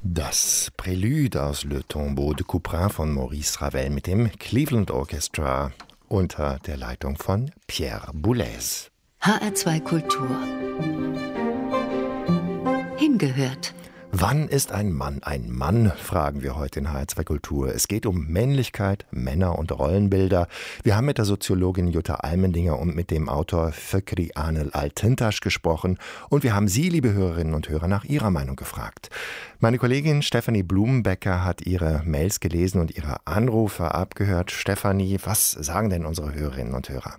Das Prélude aus Le Tombeau de Couperin von Maurice Ravel mit dem Cleveland Orchestra unter der Leitung von Pierre Boulez. HR2 Kultur. Hingehört. Wann ist ein Mann, fragen wir heute in HR2 Kultur. Es geht um Männlichkeit, Männer und Rollenbilder. Wir haben mit der Soziologin Jutta Almendinger und mit dem Autor Fëkri Anel Altintaş gesprochen und wir haben Sie, liebe Hörerinnen und Hörer, nach Ihrer Meinung gefragt. Meine Kollegin Stefanie Blumenbecker hat Ihre Mails gelesen und Ihre Anrufe abgehört. Stefanie, was sagen denn unsere Hörerinnen und Hörer?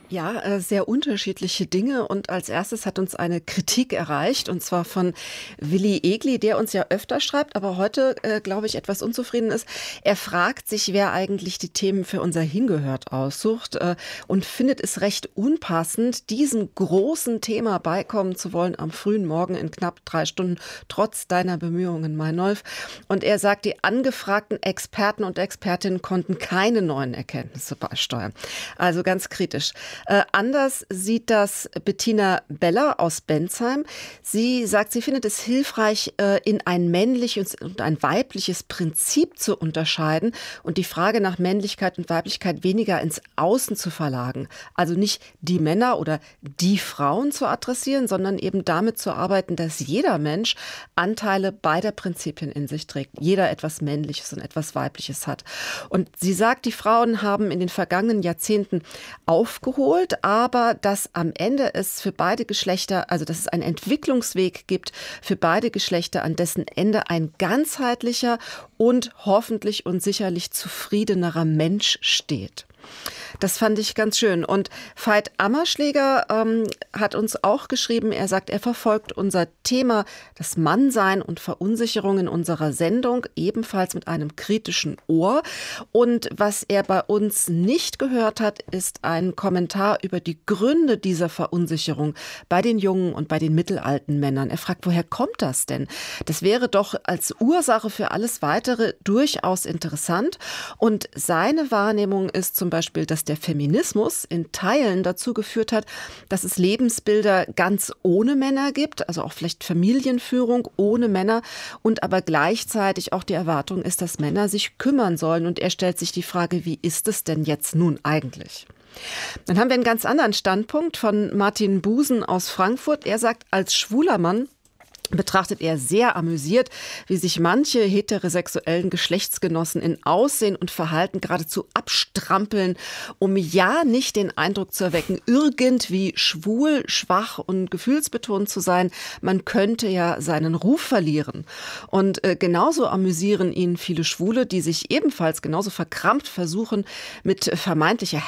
Ja, sehr unterschiedliche Dinge und als erstes hat uns eine Kritik erreicht und zwar von Willi Egli, der uns ja öfter schreibt, aber heute, glaube ich, etwas unzufrieden ist. Er fragt sich, wer eigentlich die Themen für unser Hingehört aussucht und findet es recht unpassend, diesem großen Thema beikommen zu wollen am frühen Morgen in knapp 3 Stunden, trotz deiner Bemühungen, Meinolf. Und er sagt, die angefragten Experten und Expertinnen konnten keine neuen Erkenntnisse beisteuern. Also ganz kritisch. Anders sieht das Bettina Beller aus Bensheim. Sie sagt, sie findet es hilfreich, in ein männliches und ein weibliches Prinzip zu unterscheiden und die Frage nach Männlichkeit und Weiblichkeit weniger ins Außen zu verlagern. Also nicht die Männer oder die Frauen zu adressieren, sondern eben damit zu arbeiten, dass jeder Mensch Anteile beider Prinzipien in sich trägt. Jeder etwas Männliches und etwas Weibliches hat. Und sie sagt, die Frauen haben in den vergangenen Jahrzehnten aufgeholt, aber dass am Ende es für beide Geschlechter, also dass es einen Entwicklungsweg gibt für beide Geschlechter, an dessen Ende ein ganzheitlicher und hoffentlich und sicherlich zufriedenerer Mensch steht. Das fand ich ganz schön. Und Veit Ammerschläger hat uns auch geschrieben, er sagt, er verfolgt unser Thema, das Mannsein und Verunsicherung in unserer Sendung, ebenfalls mit einem kritischen Ohr. Und was er bei uns nicht gehört hat, ist ein Kommentar über die Gründe dieser Verunsicherung bei den jungen und bei den mittelalten Männern. Er fragt, woher kommt das denn? Das wäre doch als Ursache für alles Weitere durchaus interessant. Und seine Wahrnehmung ist zum Beispiel, dass der Feminismus in Teilen dazu geführt hat, dass es Lebensbilder ganz ohne Männer gibt, also auch vielleicht Familienführung ohne Männer und aber gleichzeitig auch die Erwartung ist, dass Männer sich kümmern sollen. Und er stellt sich die Frage, wie ist es denn jetzt nun eigentlich? Dann haben wir einen ganz anderen Standpunkt von Martin Busen aus Frankfurt. Er sagt, als schwuler Mann betrachtet er sehr amüsiert, wie sich manche heterosexuellen Geschlechtsgenossen in Aussehen und Verhalten geradezu abstrampeln, um ja nicht den Eindruck zu erwecken, irgendwie schwul, schwach und gefühlsbetont zu sein. Man könnte ja seinen Ruf verlieren. Und genauso amüsieren ihn viele Schwule, die sich ebenfalls genauso verkrampft versuchen, mit vermeintliche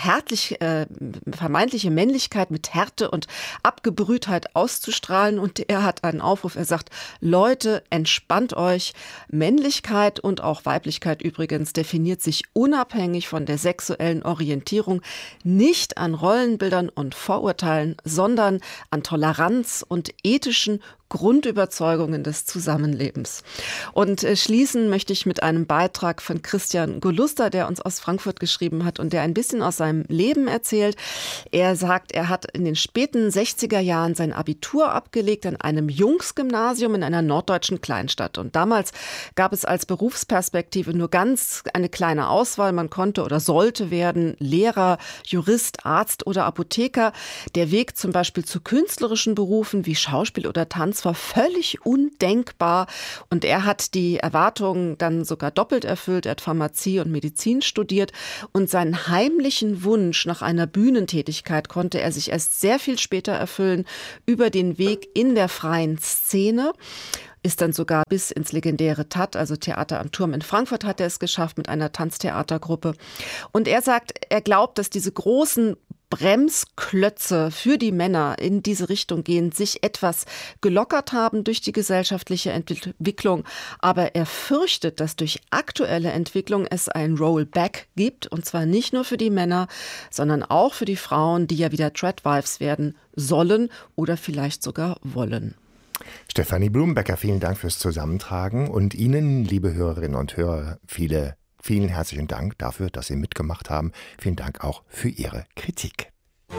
Männlichkeit mit Härte und Abgebrühtheit auszustrahlen. Und er hat einen Aufruf, er sagt, Leute, entspannt euch. Männlichkeit und auch Weiblichkeit übrigens definiert sich unabhängig von der sexuellen Orientierung nicht an Rollenbildern und Vorurteilen, sondern an Toleranz und ethischen Grundüberzeugungen des Zusammenlebens. Und schließen möchte ich mit einem Beitrag von Christian Goluster, der uns aus Frankfurt geschrieben hat und der ein bisschen aus seinem Leben erzählt. Er sagt, er hat in den späten 60er Jahren sein Abitur abgelegt an einem Jungsgymnasium in einer norddeutschen Kleinstadt. Und damals gab es als Berufsperspektive nur ganz eine kleine Auswahl. Man konnte oder sollte werden Lehrer, Jurist, Arzt oder Apotheker. Der Weg zum Beispiel zu künstlerischen Berufen wie Schauspiel oder Tanz war völlig undenkbar und er hat die Erwartungen dann sogar doppelt erfüllt. Er hat Pharmazie und Medizin studiert und seinen heimlichen Wunsch nach einer Bühnentätigkeit konnte er sich erst sehr viel später erfüllen über den Weg in der freien Szene. Ist dann sogar bis ins legendäre TAT, also Theater am Turm in Frankfurt, hat er es geschafft mit einer Tanztheatergruppe. Und er sagt, er glaubt, dass diese großen Bremsklötze für die Männer in diese Richtung gehen, sich etwas gelockert haben durch die gesellschaftliche Entwicklung. Aber er fürchtet, dass durch aktuelle Entwicklung es ein Rollback gibt. Und zwar nicht nur für die Männer, sondern auch für die Frauen, die ja wieder Tradwives werden sollen oder vielleicht sogar wollen. Stefanie Blumenbecker, vielen Dank fürs Zusammentragen und Ihnen, liebe Hörerinnen und Hörer, vielen herzlichen Dank dafür, dass Sie mitgemacht haben. Vielen Dank auch für Ihre Kritik.